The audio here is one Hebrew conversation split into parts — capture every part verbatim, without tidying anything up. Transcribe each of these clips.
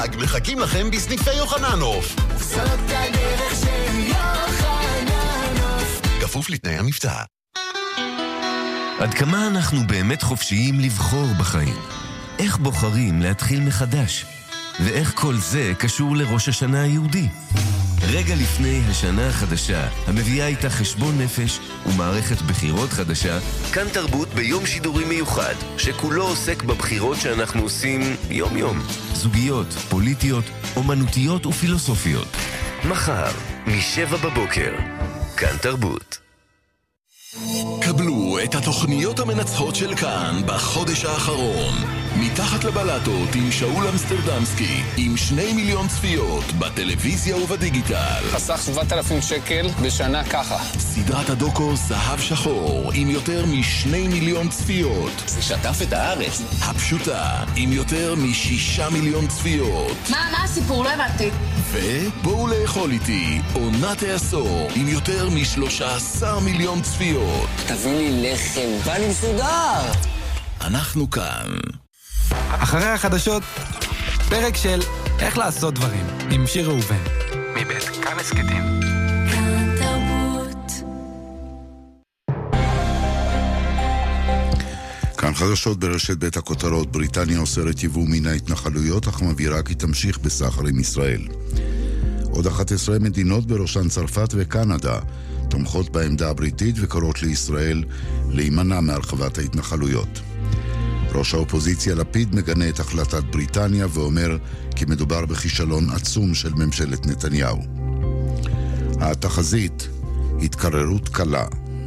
מחכים לכם בסניפי יוחננוף. זאת הדרך של יוחננוף. כפוף לתנאי המבצע. עד כמה אנחנו באמת חופשיים לבחור בחיים? איך בוחרים להתחיל מחדש? ואיך כל זה קשור לראש השנה היהודי? רגע לפני השנה החדשה, המביאה איתה חשבון נפש ומערכת בחירות חדשה, כאן תרבות ביום שידורי מיוחד, שכולו עוסק בבחירות שאנחנו עושים יום-יום. זוגיות, פוליטיות, אומנותיות ופילוסופיות. מחר, משבע בבוקר, כאן תרבות. קבלו את התוכניות המנצחות של כאן בחודש האחרון. מתחת לבלטות עם שאול אמסטרדמסקי, עם שני מיליון צפיות בטלוויזיה ובדיגיטל. חסך שבעת אלפים שקל בשנה ככה. סדרת הדוקו זהב שחור עם יותר משני מיליון צפיות. זה שטף את הארץ. הפשוטה עם יותר משישה מיליון צפיות. מה, מה הסיפור? לא הבנתי. ובואו לאכול איתי עונת העשור עם יותר משלושה עשר מיליון צפיות. תביא לי לחם, בא לי מסודר. אנחנו כאן. אחרי החדשות, פרק של איך לעשות דברים עם שיר ראובן מבית כאן הסכתים. כאן תרבות. כאן חדשות ברשת בית הכותרות. בריטניה אוסרת יבוא מן ההתנחלויות, אך מבהירה כי תמשיך בסחר עם ישראל. עוד אחת עשרה מדינות, בראשן צרפת וקנדה, תומכות בעמדה הבריטית וקוראות לישראל להימנע מהרחבת ההתנחלויות. ראש האופוזיציה לפיד מגנה את החלטת בריטניה ואומר כי מדובר בכישלון עצום של ממשלת נתניהו. התחזית, התקררות קלה.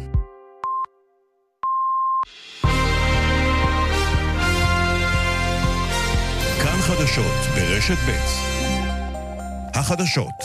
כאן חדשות ברשת ב'. החדשות.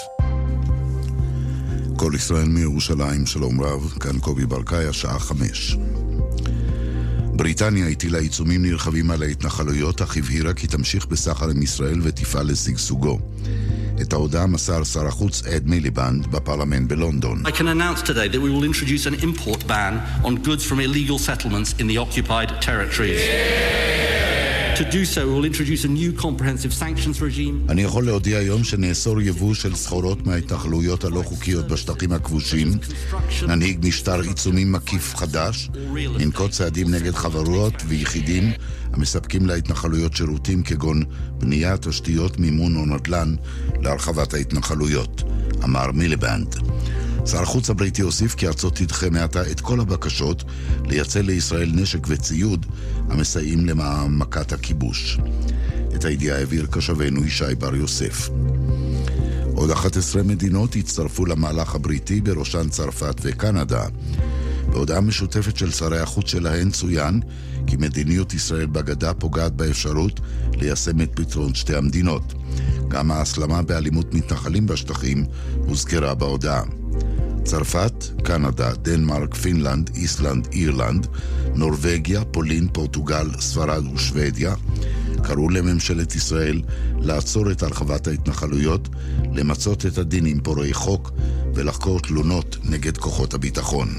כל ישראל מירושלים, שלום רב, כאן קובי ברקאי, השעה חמש. בריטניה הטילה עיצומים נרחבים על ההתנחלויות, אך הבהירה כי תמשיך בסחר עם ישראל ותפעל לשגשוגו. את ההודעה מסר שר החוץ אד מיליבנד בפרלמנט בלונדון. I can announce today that we will introduce an import ban on goods from illegal settlements in the occupied territories. To do so, we will introduce a new comprehensive sanctions regime. אני יכול להודיע היום שנאסור יבוא של סחורות מההתנחלויות הלא חוקיות בשטחים הכבושים, ננהיג משטר עיצומים מקיף חדש, ננקוט צעדים נגד חברות ויחידים המספקים להתנחלויות שירותים כגון בנייה, תשתיות, מימון או נדל"ן להרחבת ההתנחלויות, אמר מיליבנד. שר החוץ הבריטי הוסיף כי ארצות תדחה מעתה את כל הבקשות לייצא לישראל נשק וציוד המסייעים למעמקת הכיבוש. את הידיעה העביר כשבנו ישי בר יוסף. עוד אחת עשרה מדינות הצטרפו למהלך הבריטי, בראשן צרפת וקנדה. בהודעה משותפת של שרי החוץ שלהן צוין כי מדיניות ישראל בגדה פוגעת באפשרות ליישם את פתרון שתי המדינות. גם ההסלמה באלימות מתנחלים בשטחים הוזכרה בהודעה. צרפת, קנדה, דנמרק, פינלנד, איסלנד, אירלנד, נורווגיה, פולין, פורטוגל, ספרד ושוודיה קראו לממשלת ישראל לעצור את הרחבת ההתנחלויות, למצות את הדין עם פורעי חוק ולחקור תלונות נגד כוחות הביטחון.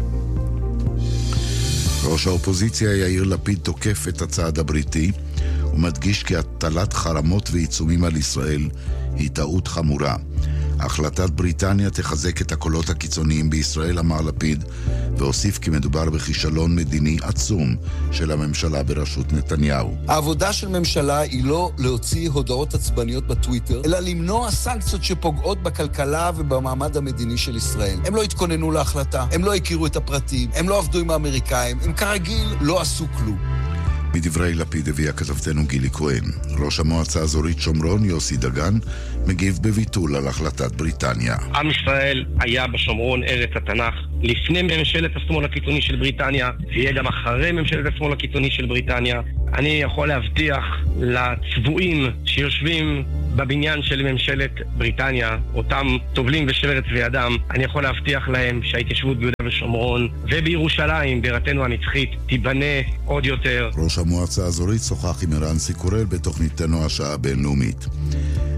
ראש האופוזיציה יאיר לפיד תוקף את הצעד הבריטי ומדגיש כי הטלת חרמות ועיצומים על ישראל היא טעות חמורה. החלטת בריטניה תחזק את הקולות הקיצוניים בישראל, אמר לפיד, והוסיף כי מדובר בכישלון מדיני עצום של הממשלה בראשות נתניהו. העבודה של ממשלה היא לא להוציא הודעות עצבניות בטוויטר, אלא למנוע סנקציות שפוגעות בכלכלה ובמעמד המדיני של ישראל. הם לא התכוננו להחלטה, הם לא הכירו את הפרטים, הם לא עבדו עם האמריקאים, הם כרגיל לא עשו כלום. מדברי לפיד הביאה כתבתנו גילי כהן. ראש המועצה האזורית שומרון יוסי דגן מגיב בביטול על החלטת בריטניה. עם ישראל היה בשומרון ארץ התנ"ך לפני ממשלת השמאל הקיצוני של בריטניה, ויהיה גם אחרי ממשלת השמאל הקיצוני של בריטניה. אני יכול להבטיח לצבועים שיושבים בבניין של ממשלת בריטניה, אותם טובלים ושבר את צבי אדם, אני יכול להבטיח להם שההתיישבות ביהודה ושומרון ובירושלים, בירתנו הנצחית, תיבנה עוד יותר. ראש המועצה האזורית שוחח עם ערן סיקורל בתוכניתנו השעה הבינלאומית.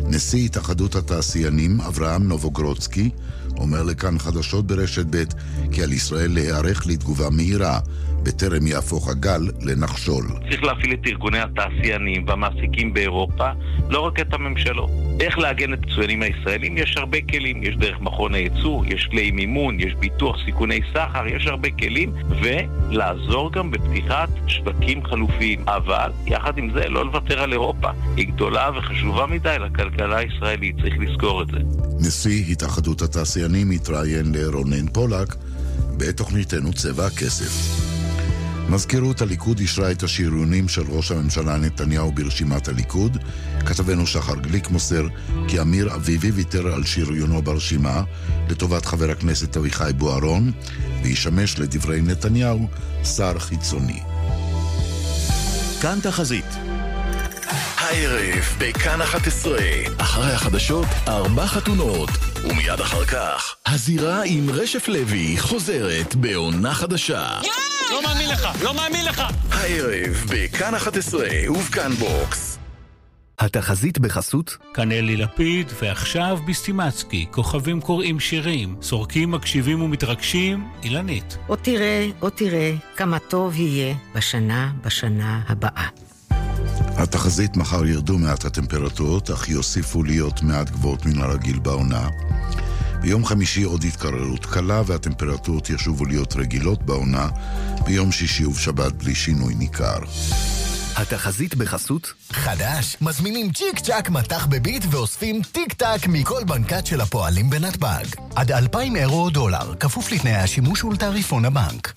נשיא התאחדות התעשיינים אברהם נובוגרודסקי אומר לכאן חדשות ברשת ב' כי על ישראל להיערך לתגובה מהירה בטרם יהפוך הגל לנחשול. צריך להפעיל את ארגוני התעשיינים והמעסיקים באירופה, לא רק את הממשלות. איך להגן את פצוענים הישראלים? יש הרבה כלים. יש דרך מכון הייצוא, יש כלי מימון, יש ביטוח סיכוני סחר, יש הרבה כלים, ולעזור גם בפתיחת שווקים חלופיים. אבל יחד עם זה לא לוותר על אירופה. היא גדולה וחשובה מדי לכלכלה הישראלית, צריך לזכור את זה. נשיא התאחדות התעשיינים התראיין לרונן פולק בתוכניתנו צבע הכסף. מזכירות הליכוד אישרה את השריונים של ראש הממשלה נתניהו ברשימת הליכוד. כתבנו שחר גליק מוסר כי אמיר אביבי ויתר על שריונו ברשימה לטובת חבר הכנסת אביחי בוארון, וישמש לדברי נתניהו שר חיצוני. כאן תחזית. הערב בכאן אחת עשרה, אחרי החדשות ארבע חתונות, ומיד אחר כך הזירה עם רשף לוי חוזרת בעונה חדשה. לא מאמין לך, לא מאמין לך. הערב בכאן אחת עשרה ובכאן בוקס. התחזית בחסות כאן אלי לפיד, ועכשיו בסטימצקי, כוכבים קוראים שירים, סורקים מקשיבים ומתרגשים, אילנית. או תראה, או תראה, כמה טוב יהיה בשנה, בשנה הבאה. התחזית מחר ירדו מעט הטמפרטורות, אך יוסיפו להיות מעט גבוהות מן הרגיל בעונה. ביום חמישי עוד התקררות קלה והטמפרטורות ישובו להיות רגילות בעונה, ביום שישי ובשבת בלי שינוי ניכר. התחזית בחסות חדש, מזמינים צ'יק צ'ק מתח בביט ואוספים טיק טק מכל בנקת של הפועלים בנתב"ג. עד אלפיים אירו או דולר, כפוף לתנאי השימוש ולתעריפון הבנק.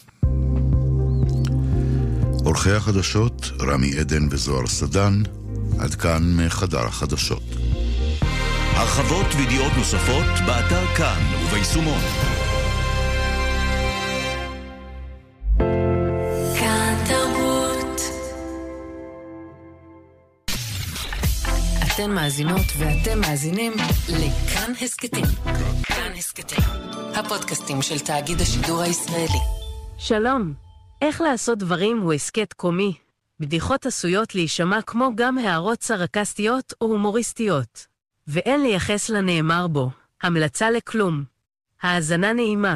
עורכי החדשות, רמי עדן וזוהר סדן, עד כאן מחדר החדשות. הרחבות וידיעות נוספות באתר כאן וביישומון. כאן תרבות. אתן מאזינות ואתם מאזינים לכאן הסקטים. כאן הסקטים, הפודקאסטים של תאגיד השידור הישראלי. שלום. איך לעשות דברים הוא הסקט קומי. בדיחות עשויות להישמע כמו גם הערות סרקסטיות או הומוריסטיות. ואין לייחס לנאמר בו. המלצה לכלום. האזנה נעימה.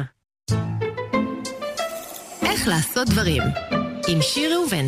איך לעשות דברים עם שיר ראובן.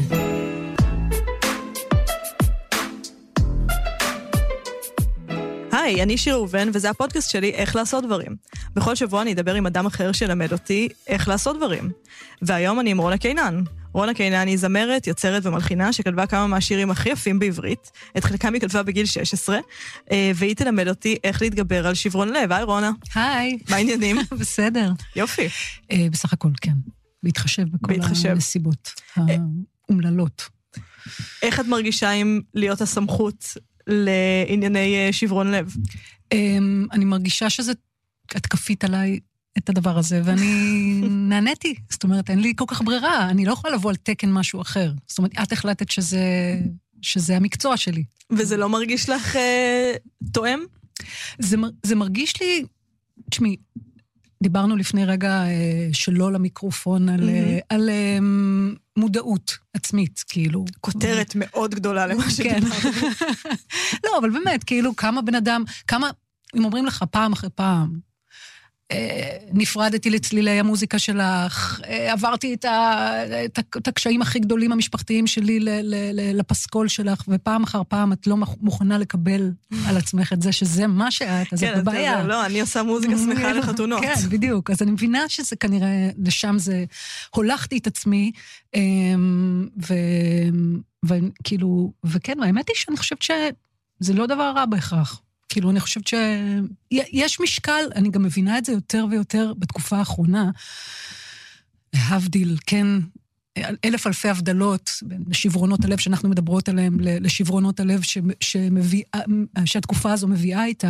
היי, אני שיר ראובן, וזה הפודקאסט שלי איך לעשות דברים. בכל שבוע אני אדבר עם אדם אחר שלמד אותי איך לעשות דברים. והיום אני עם רונה קינן. רונה קינן היא זמרת, יוצרת ומלחינה שכתבה כמה מהשירים הכי יפים בעברית. את חלקם היא כתבה בגיל שש עשרה, והיא תלמד אותי איך להתגבר על שברון לב. היי רונה. היי. מה העניינים? בסדר. יופי. בסך הכל כן. להתחשב בכל הנסיבות האומללות. איך את מרגישה עם להיות הסמכות לענייני שברון לב? אני מרגישה שזה, את כפית עליי את הדבר הזה, ואני נעניתי. זאת אומרת, אין לי כל כך ברירה, אני לא יכולה לבוא על תקן משהו אחר. זאת אומרת, את החלטת שזה, שזה המקצוע שלי. וזה לא מרגיש לך אה, תואם? זה, זה מרגיש לי, תשמעי, דיברנו לפני רגע אה, שלא למיקרופון על, mm-hmm. על אה, מודעות עצמית, כאילו. כותרת מאוד גדולה למה שדיברנו. לא, אבל באמת, כאילו, כמה בן אדם, כמה, אם אומרים לך פעם אחרי פעם, נפרדתי לצלילי המוזיקה שלך, עברתי את, ה, את, ה, את הקשיים הכי גדולים המשפחתיים שלי ל, ל, ל, לפסקול שלך, ופעם אחר פעם את לא מוכנה לקבל על עצמך את זה, שזה מה שאת, אז את בבעיה. לא, אני עושה מוזיקה שמחה לחתונות. כן, בדיוק, אז אני מבינה שזה כנראה, לשם זה, הולכתי את עצמי, ו, וכאילו, וכן, האמת היא שאני חושבת שזה לא דבר רע בהכרח. כאילו, אני חושבת שיש משקל, אני גם מבינה את זה יותר ויותר בתקופה האחרונה, להבדיל, כן, אלף אלפי הבדלות, לשברונות הלב שאנחנו מדברות עליהם, לשברונות הלב שמביא, שהתקופה הזו מביאה איתה,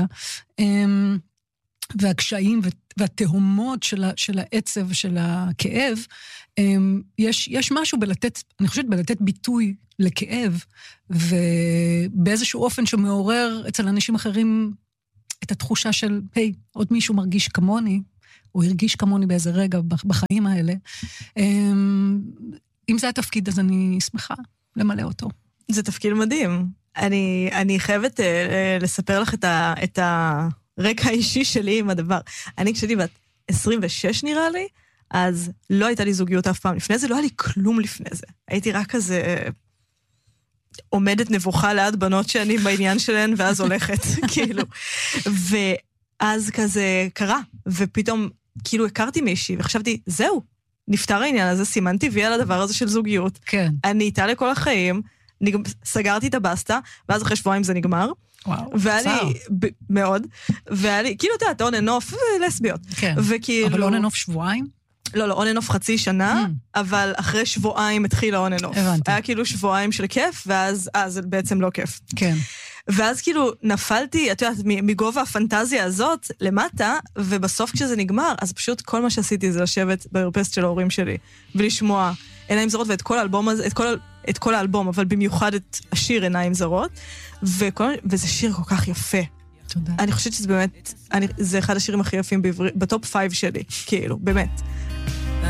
והקשיים והתהומות של, של העצב ושל הכאב, יש, יש משהו בלתת, אני חושבת בלתת ביטוי לכאב, ובאיזשהו אופן שמעורר אצל אנשים אחרים את התחושה של, היי, עוד מישהו מרגיש כמוני, או הרגיש כמוני באיזה רגע בחיים האלה. אם זה התפקיד, אז אני שמחה למלא אותו. זה תפקיד מדהים. אני, אני חייבת אה, לספר לך את, ה, את הרקע האישי שלי עם הדבר. אני כשהייתי בת עשרים ושש נראה לי, אז לא הייתה לי זוגיות אף פעם לפני זה, לא היה לי כלום לפני זה. הייתי רק כזה עומדת נבוכה ליד בנות שאני בעניין שלהן, ואז הולכת, כאילו. ואז כזה קרה, ופתאום כאילו הכרתי מישהי, וחשבתי, זהו, נפטר העניין הזה, סימנתי וי על הדבר הזה של זוגיות. כן. אני איתה לכל החיים, סגרתי את הבסטה, ואז אחרי שבועיים זה נגמר. וואו, והיה לי, ב- מאוד, והיה לי, כאילו, אתה יודעת, און אנוף לסביות. כן, וכאילו, אבל און אנוף שבועיים? לא, לא, און אנוף חצי שנה, mm. אבל אחרי שבועיים התחיל האון אנוף. הבנתי. היה כאילו שבועיים של כיף, ואז, אה, זה בעצם לא כיף. כן. ואז כאילו נפלתי, את יודעת, מגובה הפנטזיה הזאת למטה, ובסוף כשזה נגמר, אז פשוט כל מה שעשיתי זה לשבת במרפסת של ההורים שלי, ולשמוע עיניים זרות, ואת כל האלבום הזה, את כל, את כל האלבום, אבל במיוחד את השיר עיניים זרות, וכל, וזה שיר כל כך יפה. תודה. אני חושבת שזה באמת, אני, זה אחד השירים הכי יפים בעברית, בטופ פייב שלי, כאילו, באמת.